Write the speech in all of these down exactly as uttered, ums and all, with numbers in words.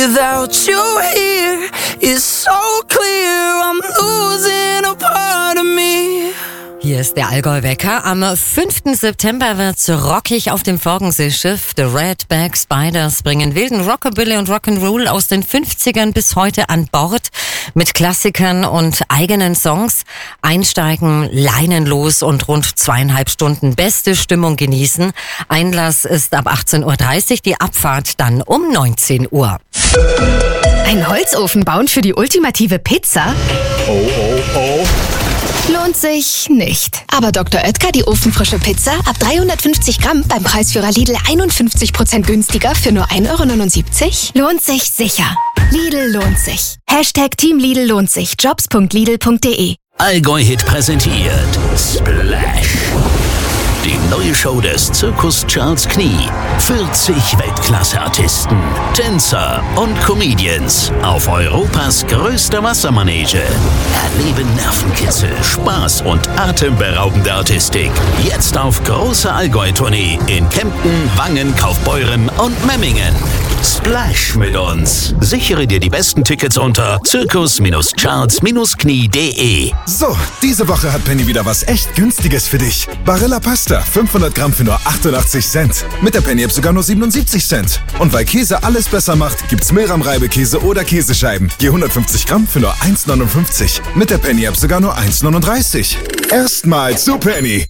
Without you here, it's so clear I'm losing a part of me. Hier ist der Allgäu-Wecker. Am fünften September wird's rockig auf dem Forgensee-Schiff. The Redback Spiders bringen wilden Rockabilly und Rock'n'Roll aus den fünfzigern bis heute an Bord mit Klassikern und eigenen Songs. Einsteigen, leinenlos und rund zweieinhalb Stunden beste Stimmung genießen. Einlass ist ab achtzehn Uhr dreißig, die Abfahrt dann um neunzehn Uhr. Ein Holzofen bauen für die ultimative Pizza? Oh, oh, oh. Lohnt sich nicht. Aber Doktor Oetker, die ofenfrische Pizza, ab dreihundertfünfzig Gramm beim Preisführer Lidl einundfünfzig Prozent günstiger für nur ein Euro neunundsiebzig? Lohnt sich sicher. Lidl lohnt sich. Hashtag Team Lidl lohnt sich. jobs punkt lidl punkt de. Allgäu-Hit präsentiert Splash. Die neue Show des Zirkus Charles Knie. vierzig Weltklasse-Artisten, Tänzer und Comedians auf Europas größter Wassermanege. Erleben Nervenkitzel, Spaß und atemberaubende Artistik. Jetzt auf großer Allgäu-Tournee in Kempten, Wangen, Kaufbeuren und Memmingen. Splash mit uns. Sichere dir die besten Tickets unter zirkus charles knie punkt de. So, diese Woche hat Penny wieder was echt Günstiges für dich. Barilla Pasta, fünfhundert Gramm für nur achtundachtzig Cent. Mit der Penny-App sogar nur siebenundsiebzig Cent. Und weil Käse alles besser macht, gibt's Milram-Reibekäse oder Käsescheiben. Je hundertfünfzig Gramm für nur eins neunundfünfzig. Mit der Penny-App sogar nur eins neununddreißig. Erstmal zu Penny.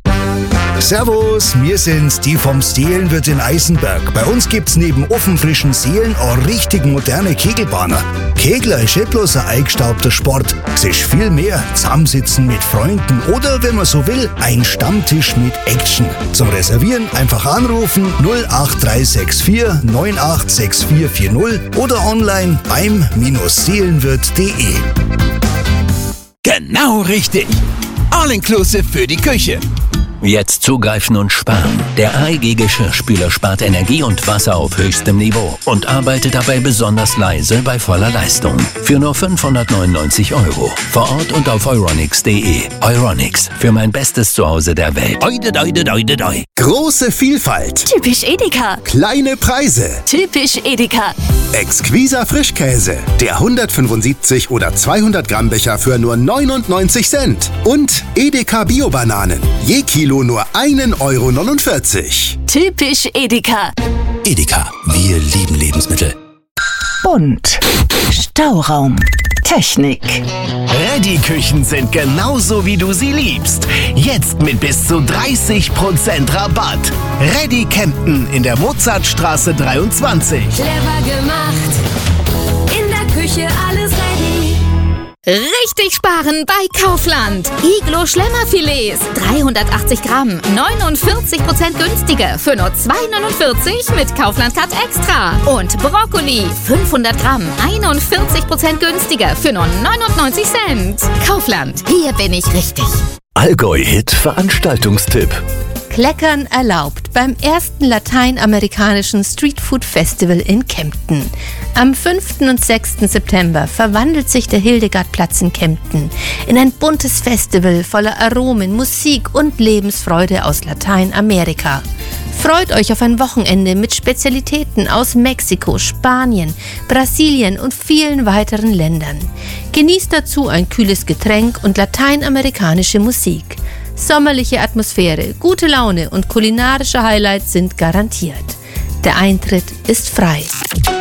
Servus, wir sind's, die vom Seelenwirt in Eisenberg. Bei uns gibt's neben ofenfrischen Seelen auch richtig moderne Kegelbahner. Kegler ist nicht bloß ein eingestaubter Sport. Es ist viel mehr. Zusammensitzen mit Freunden oder, wenn man so will, ein Stammtisch mit Action. Zum Reservieren einfach anrufen null acht drei sechs vier neun acht sechs vier vier null oder online beim Seelenwirt punkt de. Genau richtig. All-inclusive für die Küche. Jetzt zugreifen und sparen. Der A E G Geschirrspüler spart Energie und Wasser auf höchstem Niveau und arbeitet dabei besonders leise bei voller Leistung. Für nur fünfhundertneunundneunzig Euro. Vor Ort und auf euronics punkt de. Euronics, für mein bestes Zuhause der Welt. Oide, oide, oide, oide. Große Vielfalt. Typisch Edeka. Kleine Preise. Typisch Edeka. Exquiser Frischkäse. Der hundertfünfundsiebzig oder zweihundert Gramm Becher für nur neunundneunzig Cent. Und Edeka Bio-Bananen. Je Kilo nur ein Euro neunundvierzig. Typisch Edeka. Edeka, wir lieben Lebensmittel. Bunt. Stauraum. Technik. Ready-Küchen sind genauso, wie du sie liebst. Jetzt mit bis zu dreißig Prozent Rabatt. Ready Kempten in der Mozartstraße dreiundzwanzig. Clever gemacht. In der Küche alles ready. Richtig sparen bei Kaufland. Iglo Schlemmerfilets. dreihundertachtzig Gramm. neunundvierzig Prozent günstiger. Für nur zwei neunundvierzig mit Kaufland Cut Extra. Und Brokkoli. fünfhundert Gramm. einundvierzig Prozent günstiger. Für nur neunundneunzig Cent. Kaufland. Hier bin ich richtig. Allgäu-Hit Veranstaltungstipp. Kleckern erlaubt beim ersten lateinamerikanischen Streetfood-Festival in Kempten. Am fünften und sechsten September verwandelt sich der Hildegardplatz in Kempten in ein buntes Festival voller Aromen, Musik und Lebensfreude aus Lateinamerika. Freut euch auf ein Wochenende mit Spezialitäten aus Mexiko, Spanien, Brasilien und vielen weiteren Ländern. Genießt dazu ein kühles Getränk und lateinamerikanische Musik. Sommerliche Atmosphäre, gute Laune und kulinarische Highlights sind garantiert. Der Eintritt ist frei.